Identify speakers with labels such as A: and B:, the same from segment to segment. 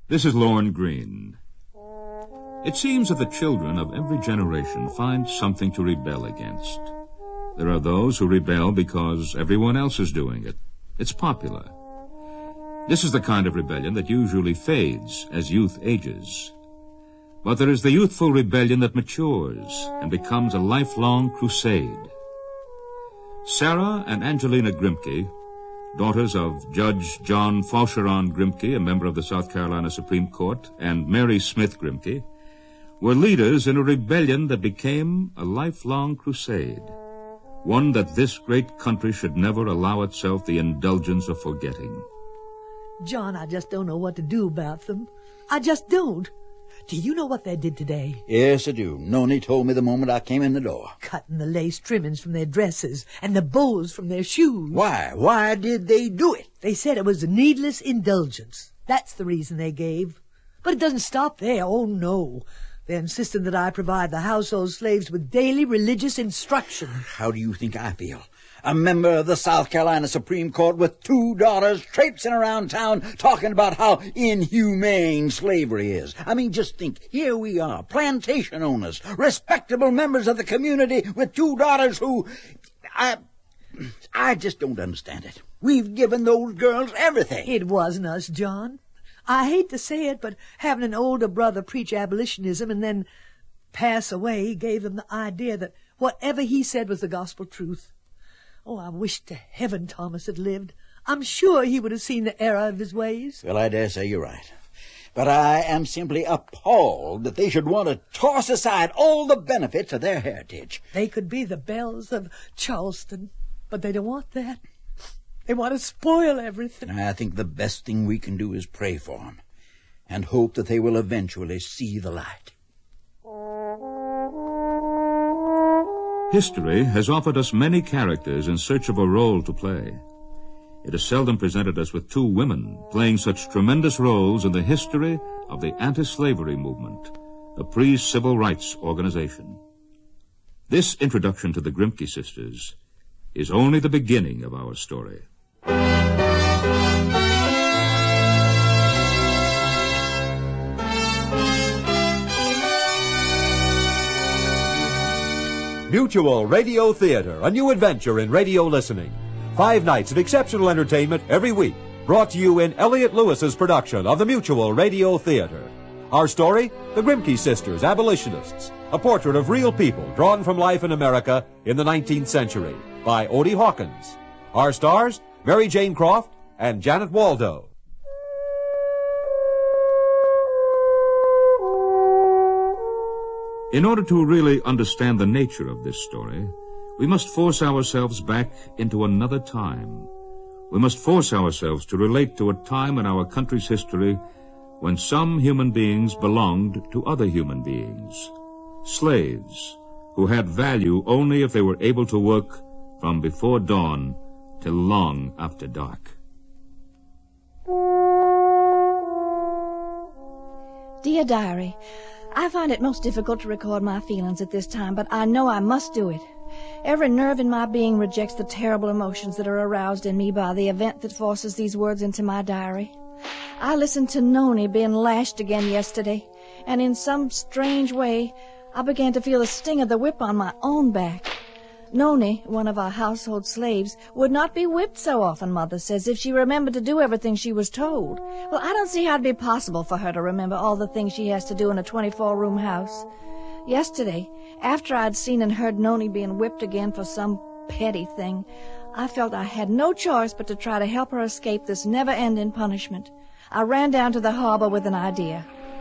A: This is Lorne Greene. It seems that the children of every generation find something to rebel against. There are those who rebel because everyone else is doing it. It's popular. This is the kind of rebellion that usually fades as youth ages. But there is the youthful rebellion that matures and becomes a lifelong crusade. Sarah and Angelina Grimke, daughters of Judge John Faucheron Grimke, a member of the South Carolina Supreme Court, and Mary Smith Grimke, were leaders in a rebellion that became a lifelong crusade, one that this great country should never allow itself the indulgence of forgetting.
B: John, I just don't know what to do about them. I just don't. Do you know what they did today?
C: Yes, I do. Noni told me the moment I came in the door.
B: Cutting the lace trimmings from their dresses and the bows from their shoes.
C: Why? Why did they do it?
B: They said it was a needless indulgence. That's the reason they gave. But it doesn't stop there. Oh, no. They're insisting that I provide the household slaves with daily religious instruction.
C: How do you think I feel? A member of the South Carolina Supreme Court with 2 daughters traipsing around town talking about how inhumane slavery is. I mean, just think, here we are, plantation owners, respectable members of the community with 2 daughters who... I just don't understand it. We've given those girls everything.
B: It wasn't us, John. I hate to say it, but having an older brother preach abolitionism and then pass away gave them the idea that whatever he said was the gospel truth. Oh, I wish to heaven Thomas had lived. I'm sure he would have seen the error of his ways.
C: Well, I dare say you're right. But I am simply appalled that they should want to toss aside all the benefits of their heritage.
B: They could be the belles of Charleston, but they don't want that. They want to spoil everything.
C: I think the best thing we can do is pray for them and hope that they will eventually see the light.
A: History has offered us many characters in search of a role to play. It has seldom presented us with 2 women playing such tremendous roles in the history of the anti-slavery movement, the pre-civil rights organization. This introduction to the Grimke sisters is only the beginning of our story.
D: Mutual Radio Theater, a new adventure in radio listening. 5 nights of exceptional entertainment every week, brought to you in Elliott Lewis's production of the Mutual Radio Theater. Our story, The Grimke Sisters, Abolitionists, a portrait of real people drawn from life in America in the 19th century, by Odie Hawkins. Our stars, Mary Jane Croft and Janet Waldo.
A: In order to really understand the nature of this story, we must force ourselves back into another time. We must force ourselves to relate to a time in our country's history when some human beings belonged to other human beings. Slaves who had value only if they were able to work from before dawn till long after dark.
E: Dear Diary, I find it most difficult to record my feelings at this time, but I know I must do it. Every nerve in my being rejects the terrible emotions that are aroused in me by the event that forces these words into my diary. I listened to Noni being lashed again yesterday, and in some strange way, I began to feel the sting of the whip on my own back. Noni, one of our household slaves, would not be whipped so often, Mother says, if she remembered to do everything she was told. Well, I don't see how it'd be possible for her to remember all the things she has to do in a 24-room house. Yesterday, after I'd seen and heard Noni being whipped again for some petty thing, I felt I had no choice but to try to help her escape this never-ending punishment. I ran down to the harbor with an idea.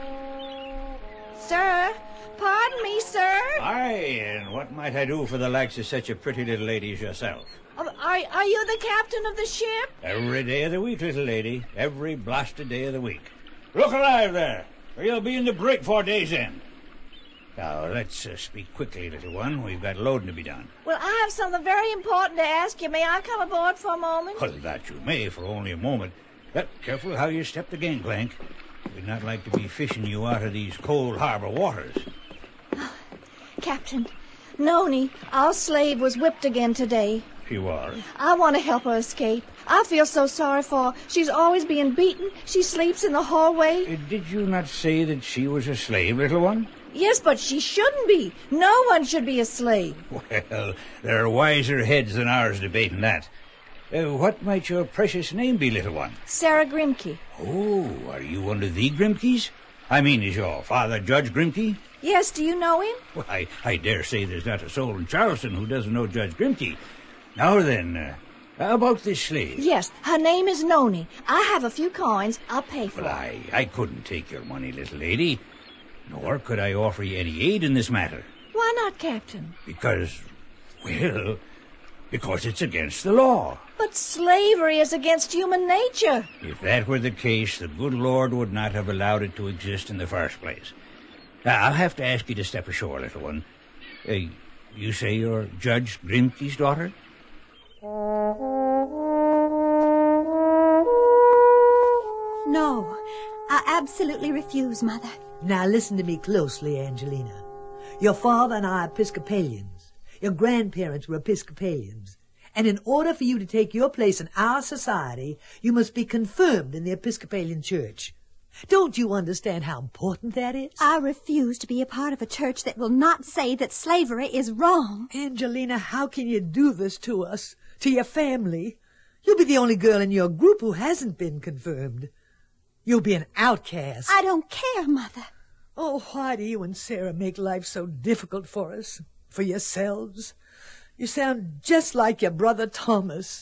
E: Sir, pardon me, sir.
F: Aye, and what might I do for the likes of such a pretty little lady as yourself?
E: Are you the captain of the ship?
F: Every day of the week, little lady. Every blasted day of the week. Look alive there, or you'll be in the brig 4 days in. Now, let's speak quickly, little one. We've got loading to be done.
E: Well, I have something very important to ask you. May I come aboard for a moment?
F: Well, that you may, for only a moment. But careful how you step the gangplank. We'd not like to be fishing you out of these cold harbor waters.
E: Captain, Noni, our slave, was whipped again today.
F: she was.
E: I want to help her escape. I feel so sorry for her. She's always being beaten. She sleeps in the hallway.
F: Did you not say that she was a slave, little one?
E: Yes, but she shouldn't be. No one should be a slave.
F: Well, there are wiser heads than ours debating that. What might your precious name be, little one?
E: Sarah Grimke.
F: Oh, are you one of the Grimkes? I mean, is your father Judge Grimke?
E: Yes, do you know him?
F: Well, I dare say there's not a soul in Charleston who doesn't know Judge Grimke. Now then, about this slave.
E: Yes, her name is Noni. I have a few coins. I'll pay for
F: Well,
E: it.
F: I couldn't take your money, little lady. Nor could I offer you any aid in this matter.
E: Why not, Captain?
F: Because it's against the law.
E: But slavery is against human nature.
F: If that were the case, the good Lord would not have allowed it to exist in the first place. I'll have to ask you to step ashore, little one. You say you're Judge Grimke's daughter?
G: No, I absolutely refuse, Mother.
B: Now listen to me closely, Angelina. Your father and I are Episcopalians. Your grandparents were Episcopalians. And in order for you to take your place in our society, you must be confirmed in the Episcopalian Church. Don't you understand how important that is?
G: I refuse to be a part of a church that will not say that slavery is wrong.
B: Angelina, how can you do this to us, to your family? You'll be the only girl in your group who hasn't been confirmed. You'll be an outcast.
G: I don't care, Mother.
B: Oh, why do you and Sarah make life so difficult for us, for yourselves? You sound just like your brother Thomas.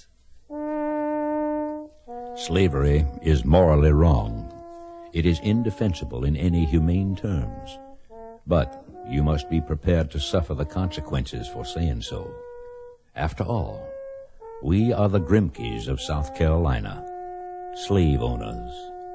C: Slavery is morally wrong. It is indefensible in any humane terms. But you must be prepared to suffer the consequences for saying so. After all, we are the Grimkes of South Carolina, slave owners.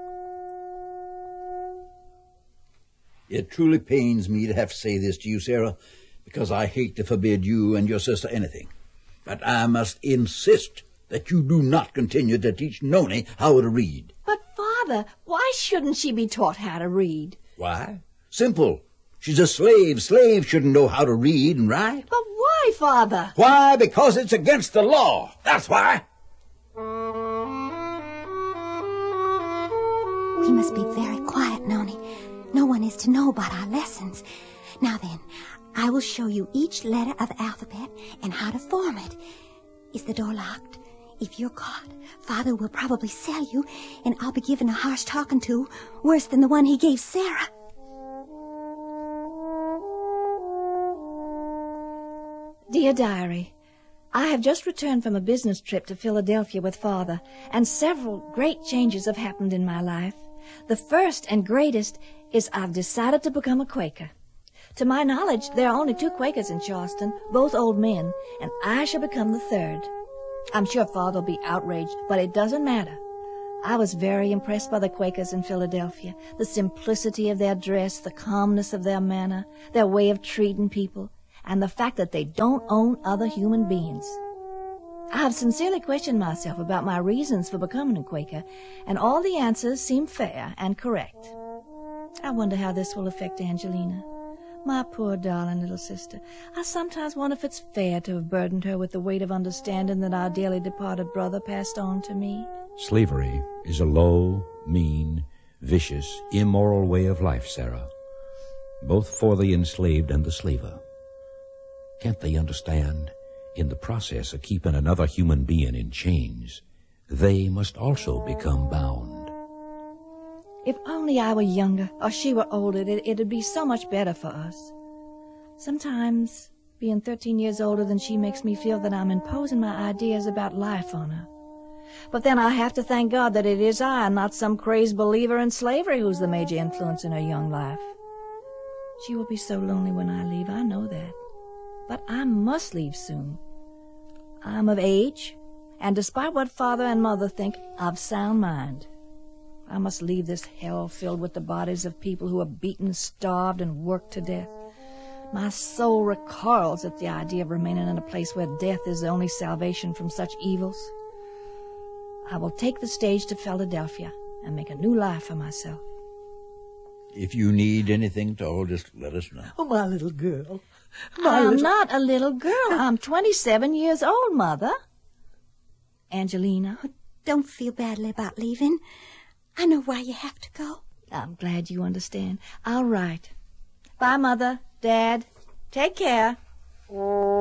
C: It truly pains me to have to say this to you, Sarah, because I hate to forbid you and your sister anything. But I must insist that you do not continue to teach Noni how to read.
E: But, Father, why shouldn't she be taught how to read?
C: Why? Simple. She's a slave. Slaves shouldn't know how to read and write.
E: But why, Father?
C: Why? Because it's against the law. That's why.
G: We must be very quiet, Noni. No one is to know about our lessons. Now then, I will show you each letter of the alphabet and how to form it. Is the door locked? If you're caught, Father will probably sell you, and I'll be given a harsh talking to, worse than the one he gave Sarah.
E: Dear Diary, I have just returned from a business trip to Philadelphia with Father, and several great changes have happened in my life. The first and greatest is I've decided to become a Quaker. To my knowledge, there are only 2 Quakers in Charleston, both old men, and I shall become the third. I'm sure Father will be outraged, but it doesn't matter. I was very impressed by the Quakers in Philadelphia, the simplicity of their dress, the calmness of their manner, their way of treating people, and the fact that they don't own other human beings. I have sincerely questioned myself about my reasons for becoming a Quaker, and all the answers seem fair and correct. I wonder how this will affect Angelina. My poor darling little sister. I sometimes wonder if it's fair to have burdened her with the weight of understanding that our dearly departed brother passed on to me.
C: Slavery is a low, mean, vicious, immoral way of life, Sarah, both for the enslaved and the slaver. Can't they understand? In the process of keeping another human being in chains, they must also become bound.
E: If only I were younger, or she were older, it'd be so much better for us. Sometimes, being 13 years older than she makes me feel that I'm imposing my ideas about life on her. But then I have to thank God that it is I, and not some crazed believer in slavery, who's the major influence in her young life. She will be so lonely when I leave, I know that. But I must leave soon. I'm of age, and despite what Father and Mother think, I've sound mind. I must leave this hell filled with the bodies of people who are beaten, starved, and worked to death. My soul recoils at the idea of remaining in a place where death is the only salvation from such evils. I will take the stage to Philadelphia and make a new life for myself.
C: If you need anything, Toll, just let us know.
B: Oh, my little girl.
E: I'm not a little girl. I'm 27 years old, Mother. Angelina?
G: Don't feel badly about leaving. I know why you have to go.
E: I'm glad you understand. I'll write. Bye, Mother, Dad. Take care.